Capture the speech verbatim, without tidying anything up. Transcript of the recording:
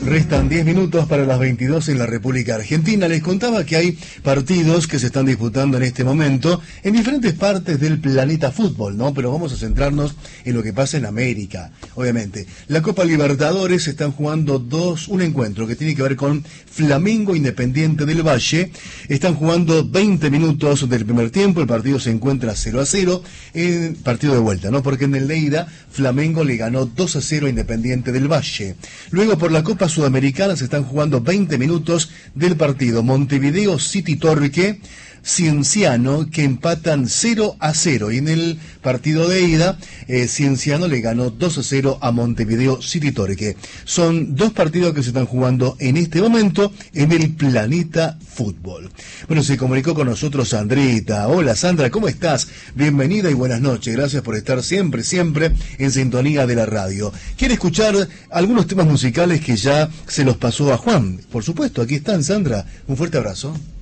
Restan diez minutos para las veintidós en la República Argentina. Les contaba que hay partidos que se están disputando en este momento en diferentes partes del planeta fútbol, ¿no? Pero vamos a centrarnos en lo que pasa en América, obviamente. La Copa Libertadores están jugando dos, un encuentro que tiene que ver con Flamengo Independiente del Valle. Están jugando veinte minutos del primer tiempo, el partido se encuentra cero a cero, en partido de vuelta, ¿no? Porque en el de ida Flamengo le ganó dos a cero a Independiente del Valle. Luego por la Copa Sudamericana se están jugando veinte minutos del partido Montevideo City Torque Cienciano, que empatan cero a cero, y en el partido de ida eh, Cienciano le ganó dos a cero a Montevideo City Torque. Son dos partidos que se están jugando en este momento en el planeta fútbol. Bueno, se comunicó con nosotros Sandrita. Hola Sandra, ¿cómo estás? Bienvenida y buenas noches. Gracias por estar siempre, siempre en sintonía de la radio. ¿Quiere escuchar algunos temas musicales que ya se los pasó a Juan? Por supuesto, aquí están, Sandra. Un fuerte abrazo.